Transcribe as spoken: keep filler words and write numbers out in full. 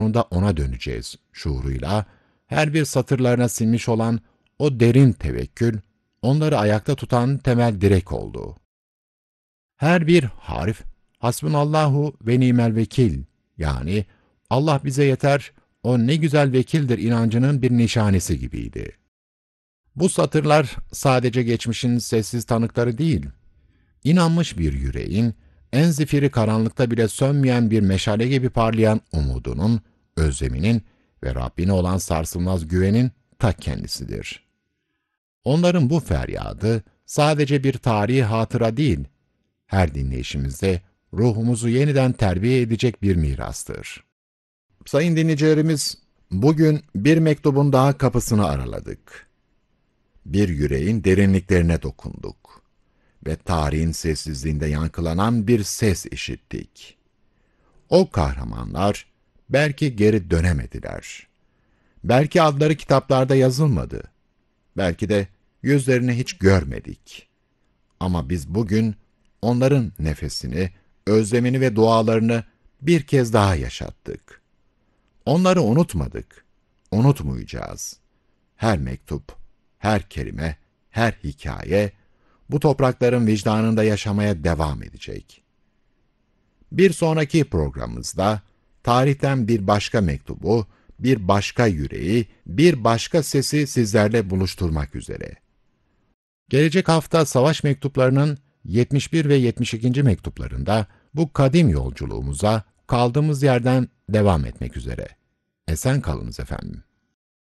sonunda ona döneceğiz şuuruyla, her bir satırlarına sinmiş olan o derin tevekkül, onları ayakta tutan temel direk oldu. Her bir harf, hasbunallahu ve nimel vekil, yani Allah bize yeter, o ne güzel vekildir inancının bir nişanesi gibiydi. Bu satırlar sadece geçmişin sessiz tanıkları değil, İnanmış bir yüreğin, en zifiri karanlıkta bile sönmeyen bir meşale gibi parlayan umudunun, özleminin ve Rabbine olan sarsılmaz güvenin ta kendisidir. Onların bu feryadı sadece bir tarihi hatıra değil, her dinleyişimizde ruhumuzu yeniden terbiye edecek bir mirastır. Sayın dinleyicilerimiz, bugün bir mektubun daha kapısını araladık. Bir yüreğin derinliklerine dokunduk ve tarihin sessizliğinde yankılanan bir ses işittik. O kahramanlar belki geri dönemediler. Belki adları kitaplarda yazılmadı. Belki de yüzlerini hiç görmedik. Ama biz bugün onların nefesini, özlemini ve dualarını bir kez daha yaşattık. Onları unutmadık, unutmayacağız. Her mektup, her kelime, her hikaye, bu toprakların vicdanında yaşamaya devam edecek. Bir sonraki programımızda, tarihten bir başka mektubu, bir başka yüreği, bir başka sesi sizlerle buluşturmak üzere. Gelecek hafta savaş mektuplarının yetmiş bir ve yetmiş ikinci mektuplarında bu kadim yolculuğumuza kaldığımız yerden devam etmek üzere. Esen kalınız efendim.